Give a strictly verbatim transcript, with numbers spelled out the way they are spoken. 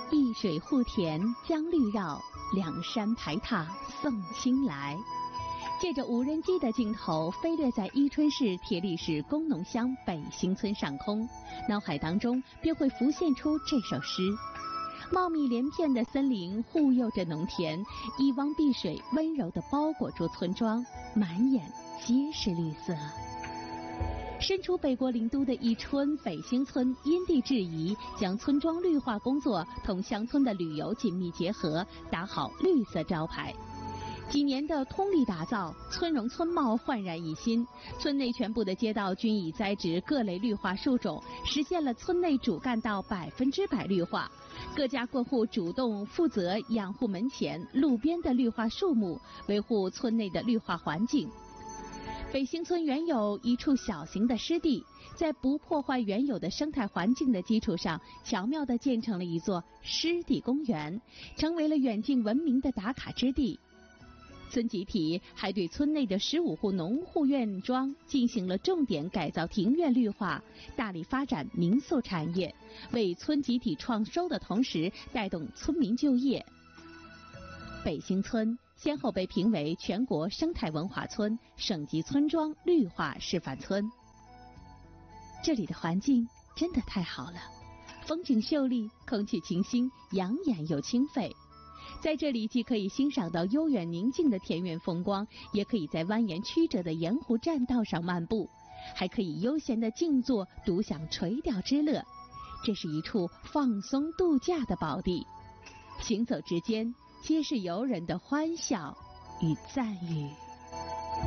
一水护田将绿绕，两山排闼送青来。借着无人机的镜头飞掠在伊春市铁力市工农乡北兴村上空，脑海当中便会浮现出这首诗。茂密连片的森林护佑着农田，一汪碧水温柔地包裹住村庄，满眼皆是绿色。身处北国林都的伊春北兴村因地制宜，将村庄绿化工作同乡村的旅游紧密结合，打好绿色招牌。几年的通力打造，村容村貌焕然一新。村内全部的街道均已栽植各类绿化树种，实现了村内主干道百分之百绿化。各家各户主动负责养护门前、路边的绿化树木，维护村内的绿化环境。北兴村原有一处小型的湿地，在不破坏原有的生态环境的基础上，巧妙地建成了一座湿地公园，成为了远近闻名的打卡之地。村集体还对村内的十五户农户院庄进行了重点改造庭院绿化，大力发展民宿产业，为村集体创收的同时带动村民就业。北兴村先后被评为全国生态文化村、省级村庄绿化示范村。这里的环境真的太好了，风景秀丽，空气清新，养眼又清邃。在这里既可以欣赏到悠远宁静的田园风光，也可以在蜿蜒曲折的盐湖栈道上漫步，还可以悠闲地静坐，独享垂钓之乐。这是一处放松度假的宝地，行走之间皆是游人的欢笑与赞誉。